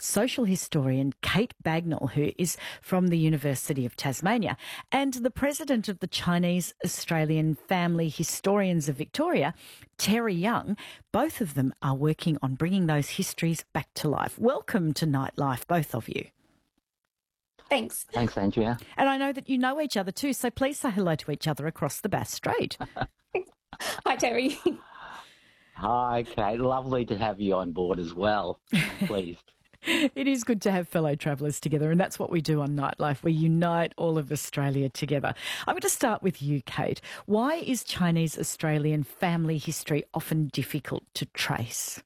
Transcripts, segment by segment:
social historian Kate Bagnall, who is from the University of Tasmania, and the president of the Chinese Australian Family Historians of Victoria, Terry Young. Both of them are working on bringing those histories back to life. Welcome to Nightlife, both of you. Thanks. Thanks, Andrea. And I know that you know each other too, so please say hello to each other across the Bass Strait. Hi, Terry. Hi, Kate. Lovely to have you on board as well. Pleased. It is good to have fellow travellers together, and that's what we do on Nightlife. We unite all of Australia together. I'm going to start with you, Kate. Why is Chinese Australian family history often difficult to trace?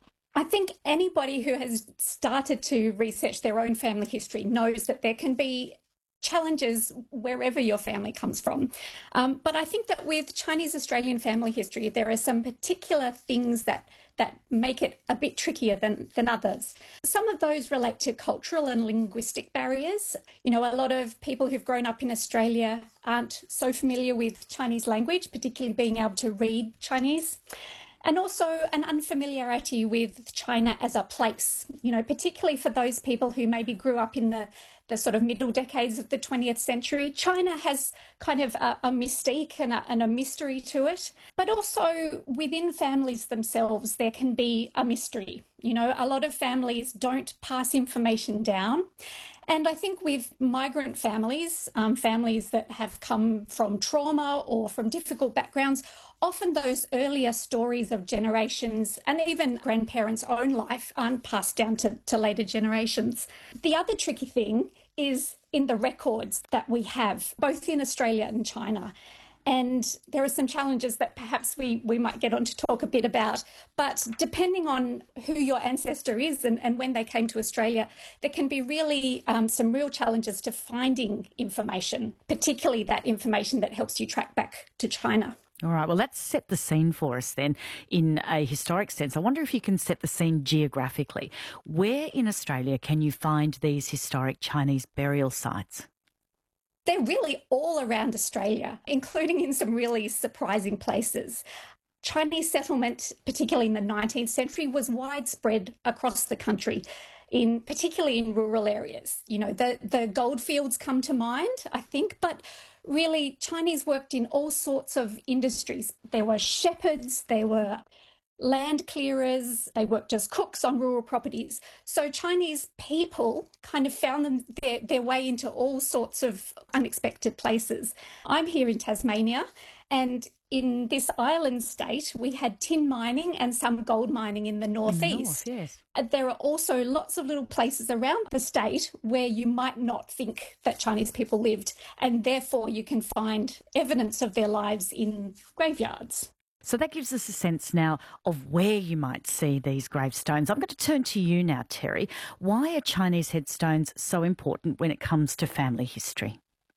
I think anybody who has started to research their own family history knows that there can be challenges wherever your family comes from. But I think that with Chinese Australian family history, there are some particular things that make it a bit trickier than others. Some of those relate to cultural and linguistic barriers. You know, a lot of people who've grown up in Australia aren't so familiar with Chinese language, particularly being able to read Chinese. And also an unfamiliarity with China as a place, you know, particularly for those people who maybe grew up in the sort of middle decades of the 20th century. China has kind of a mystique and a mystery to it. But also within families themselves, there can be a mystery. You know, a lot of families don't pass information down. And I think with migrant families, families that have come from trauma or from difficult backgrounds, often those earlier stories of generations and even grandparents' own life aren't passed down to later generations. The other tricky thing is in the records that we have, both in Australia and China. And there are some challenges that perhaps we might get on to talk a bit about. But depending on who your ancestor is and when they came to Australia, there can be really some real challenges to finding information, particularly that information that helps you track back to China. All right, well, let's set the scene for us then in a historic sense. I wonder if you can set the scene geographically. Where in Australia can you find these historic Chinese burial sites? They're really all around Australia, including in some really surprising places. Chinese settlement, particularly in the 19th century, was widespread across the country, particularly in rural areas. You know, the goldfields come to mind, I think, but really Chinese worked in all sorts of industries. There were shepherds, there were land clearers, they worked as cooks on rural properties. So Chinese people kind of found their way into all sorts of unexpected places. I'm here in Tasmania, and in this island state, we had tin mining and some gold mining in the northeast. Yes. There are also lots of little places around the state where you might not think that Chinese people lived, and therefore you can find evidence of their lives in graveyards. So that gives us a sense now of where you might see these gravestones. I'm going to turn to you now, Terry. Why are Chinese headstones so important when it comes to family history?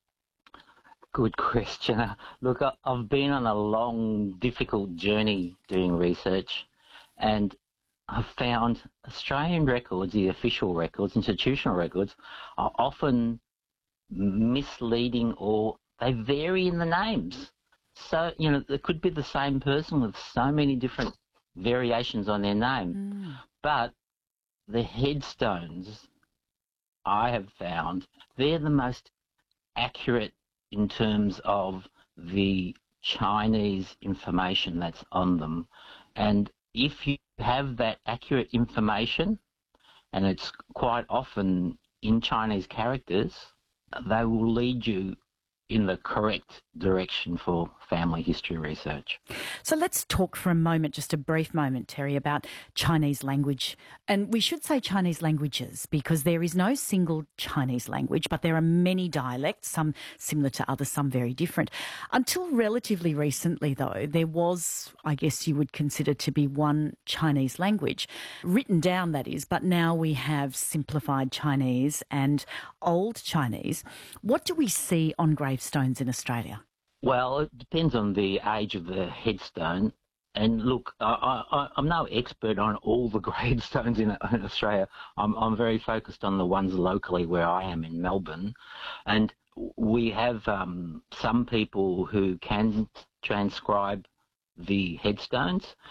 Good question. Look, I've been on a long, difficult journey doing research, and I've found Australian records, the official records, institutional records, are often misleading or they vary in the names. So, you know, it could be the same person with so many different variations on their name. But the headstones I have found, they're the most accurate in terms of the Chinese information that's on them. And if you have that accurate information, and it's quite often in Chinese characters, they will lead you in the correct direction for family history research. So let's talk for a moment, just a brief moment, Terry, about Chinese language. And we should say Chinese languages because there is no single Chinese language, but there are many dialects, some similar to others, some very different. Until relatively recently, though, there was, I guess you would consider to be one Chinese language, written down that is, but now we have simplified Chinese and Old Chinese. What do we see on gravestones in Australia? Well, it depends on the age of the headstone. And look, I'm no expert on all the gravestones in Australia. I'm very focused on the ones locally where I am in Melbourne. And we have some people who can transcribe the headstones.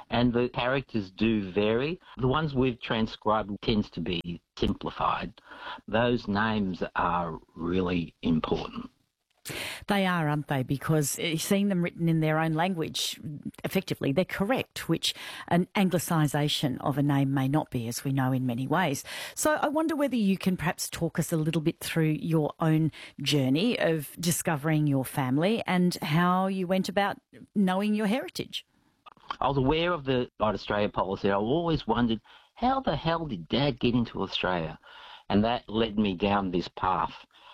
and the characters do vary. The ones we've transcribed tends to be simplified. Those names are really important. They are, aren't they? Because seeing them written in their own language, effectively, they're correct, which an anglicisation of a name may not be, as we know in many ways. So I wonder whether you can perhaps talk us a little bit through your own journey of discovering your family and how you went about knowing your heritage. I was aware of the White Australia policy. I always wondered, how the hell did Dad get into Australia? And that led me down this path.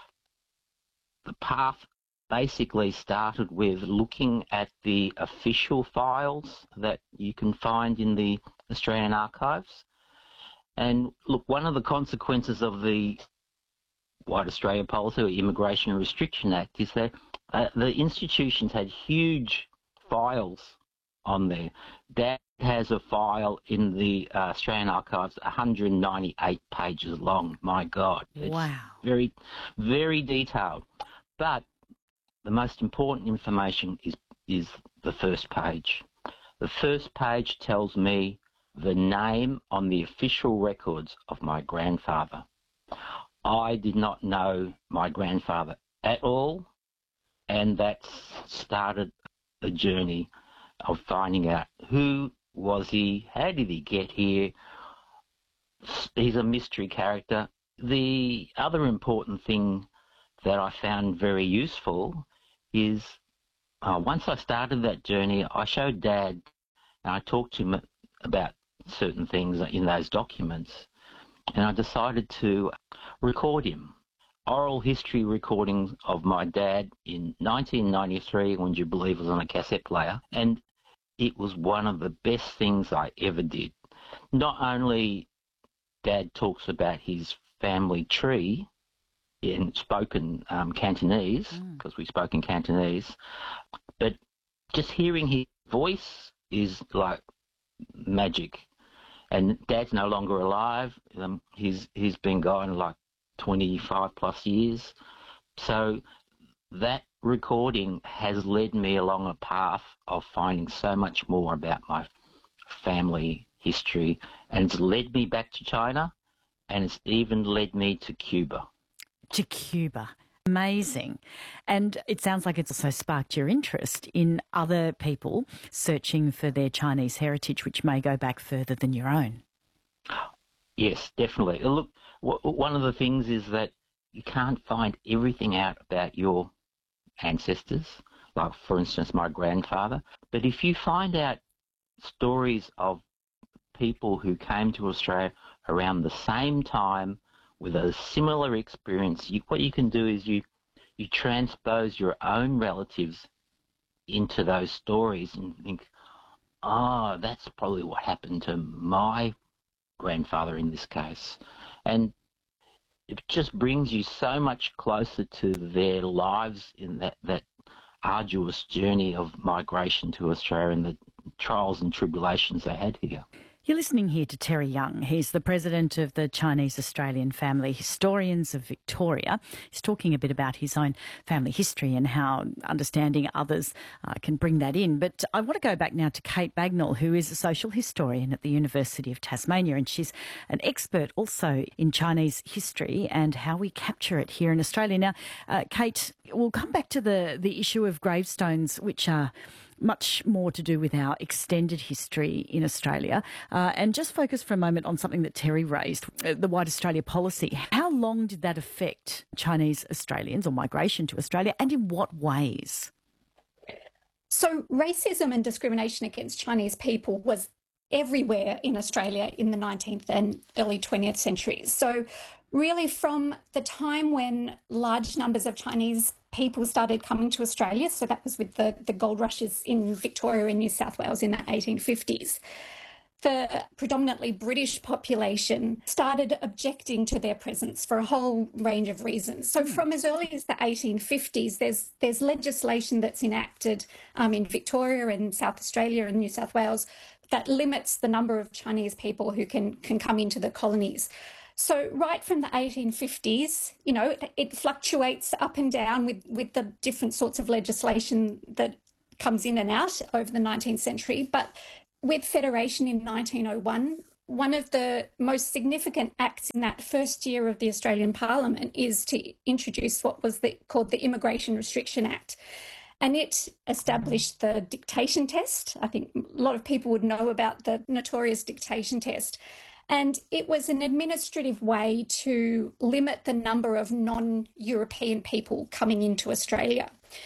The path basically started with looking at the official files that you can find in the Australian archives. And look, one of the consequences of the White Australia policy or Immigration Restriction Act is that the institutions had huge files on there. Dad has a file in the Australian archives, 198 pages long. My God. Wow. It's very, very detailed. But the most important information is the first page. The first page tells me the name on the official records of my grandfather. I did not know my grandfather at all, and that started a journey of finding out who was he, how did he get here. He's a mystery character. The other important thing that I found very useful is once I started that journey, I showed Dad and I talked to him about certain things in those documents, and I decided to record him. Oral history recordings of my dad in 1993, would you believe, was on a cassette player, and it was one of the best things I ever did. Not only Dad talks about his family tree in spoken Cantonese, because we spoke in Cantonese, but just hearing his voice is like magic. And Dad's no longer alive. He's been gone like 25 plus years. So that recording has led me along a path of finding so much more about my family history, and it's led me back to China, and it's even led me to Cuba. To Cuba. Amazing. And it sounds like it's also sparked your interest in other people searching for their Chinese heritage, which may go back further than your own. Yes, definitely. Look, one of the things is that you can't find everything out about your ancestors, like, for instance, my grandfather. But if you find out stories of people who came to Australia around the same time with a similar experience, what you can do is you transpose your own relatives into those stories and think, oh, that's probably what happened to my grandfather in this case. And it just brings you so much closer to their lives in that arduous journey of migration to Australia and the trials and tribulations they had here. You're listening here to Terry Young. He's the president of the Chinese Australian Family Historians of Victoria. He's talking a bit about his own family history and how understanding others can bring that in. But I want to go back now to Kate Bagnall, who is a social historian at the University of Tasmania, and she's an expert also in Chinese history and how we capture it here in Australia. Now, Kate, we'll come back to the issue of gravestones, which are much more to do with our extended history in Australia, and just focus for a moment on something that Terry raised, the White Australia policy. How long did that affect Chinese Australians or migration to Australia, and in what ways? So racism and discrimination against Chinese people was everywhere in Australia in the 19th and early 20th centuries. So really from the time when large numbers of Chinese people started coming to Australia, so that was with the gold rushes in Victoria and New South Wales in the 1850s, the predominantly British population started objecting to their presence for a whole range of reasons. So from as early as the 1850s, there's legislation that's enacted in Victoria and South Australia and New South Wales that limits the number of Chinese people who can come into the colonies. So right from the 1850s, you know, it fluctuates up and down with the different sorts of legislation that comes in and out over the 19th century. But with Federation in 1901, one of the most significant acts in that first year of the Australian Parliament is to introduce what was called the Immigration Restriction Act. And it established the dictation test. I think a lot of people would know about the notorious dictation test. And it was an administrative way to limit the number of non-European people coming into Australia.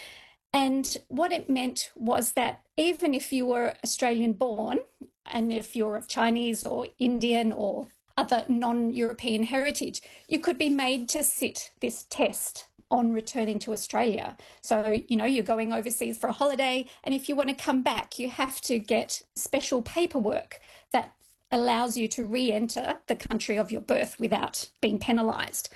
And what it meant was that even if you were Australian born, and if you're of Chinese or Indian or other non-European heritage, you could be made to sit this test on returning to Australia. So, you're going overseas for a holiday, and if you want to come back, you have to get special paperwork that allows you to re-enter the country of your birth without being penalised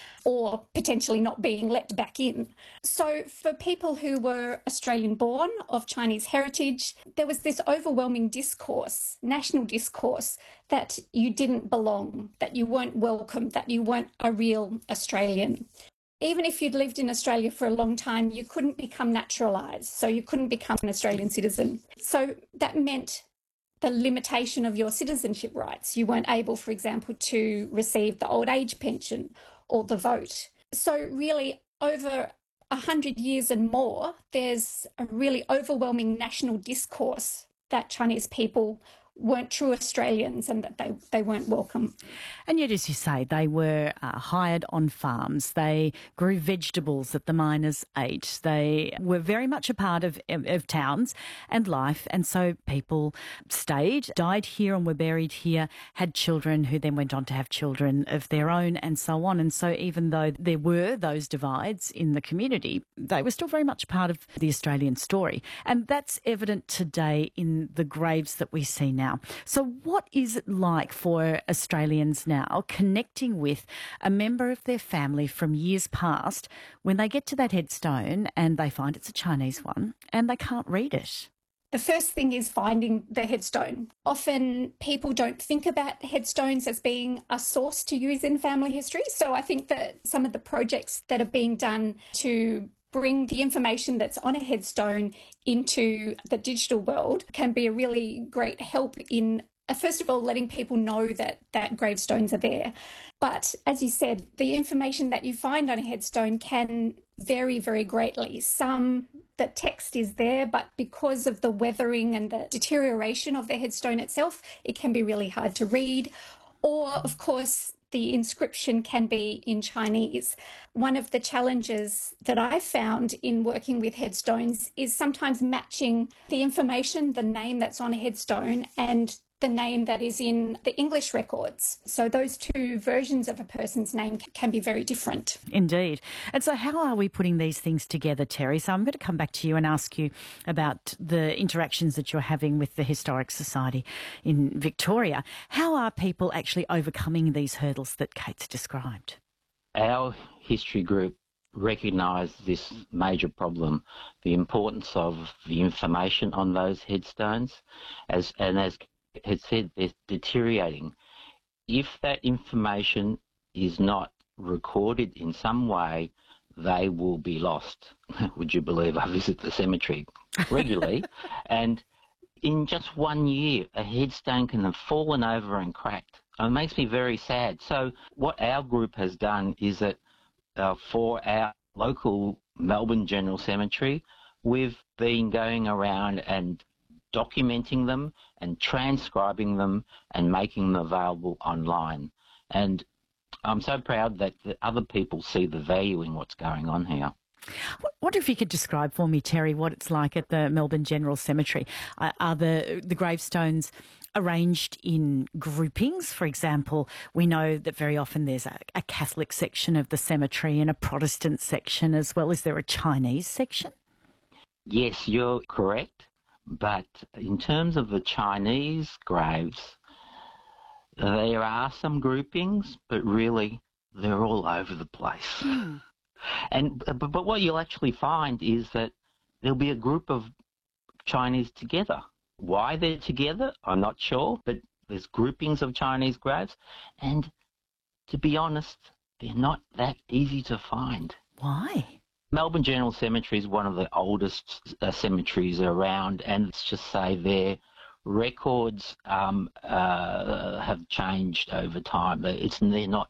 or potentially not being let back in. So for people who were Australian born, of Chinese heritage, there was this overwhelming discourse, national discourse, that you didn't belong, that you weren't welcome, that you weren't a real Australian. Even if you'd lived in Australia for a long time, you couldn't become naturalised, so you couldn't become an Australian citizen. So that meant the limitation of your citizenship rights. You weren't able, for example, to receive the old age pension or the vote. So really, over 100 years and more, there's a really overwhelming national discourse that Chinese people weren't true Australians and that they weren't welcome. And yet, as you say, they were hired on farms. They grew vegetables that the miners ate. They were very much a part of towns and life. And so people stayed, died here and were buried here, had children who then went on to have children of their own and so on. And so even though there were those divides in the community, they were still very much part of the Australian story. And that's evident today in the graves that we see now. So what is it like for Australians now connecting with a member of their family from years past when they get to that headstone and they find it's a Chinese one and they can't read it? The first thing is finding the headstone. Often people don't think about headstones as being a source to use in family history. So I think that some of the projects that are being done to bring the information that's on a headstone into the digital world can be a really great help in, first of all, letting people know that gravestones are there. But as you said, the information that you find on a headstone can vary very greatly. The text is there, but because of the weathering and the deterioration of the headstone itself, it can be really hard to read. Or, of course, the inscription can be in Chinese. One of the challenges that I found in working with headstones is sometimes matching the information, the name that's on a headstone, and the name that is in the English records. So those two versions of a person's name can be very different. Indeed. And so how are we putting these things together, Terry? So I'm going to come back to you and ask you about the interactions that you're having with the Historic Society in Victoria. How are people actually overcoming these hurdles that Kate's described? Our history group recognised this major problem, the importance of the information on those headstones, as had said, they're deteriorating. If that information is not recorded in some way, they will be lost. Would you believe I visit the cemetery regularly? And in just 1 year, a headstone can have fallen over and cracked. It makes me very sad. So what our group has done is that for our local Melbourne General Cemetery, we've been going around and documenting them and transcribing them and making them available online. And I'm so proud that the other people see the value in what's going on here. I wonder if you could describe for me, Terry, what it's like at the Melbourne General Cemetery. Are the gravestones arranged in groupings? For example, we know that very often there's a Catholic section of the cemetery and a Protestant section as well. Is there a Chinese section? Yes, you're correct. But in terms of the Chinese graves, there are some groupings, but really they're all over the place. But what you'll actually find is that there'll be a group of Chinese together. Why they're together, I'm not sure, but there's groupings of Chinese graves. And to be honest, they're not that easy to find. Why? Melbourne General Cemetery is one of the oldest cemeteries around, and let's just say they're records have changed over time. They're not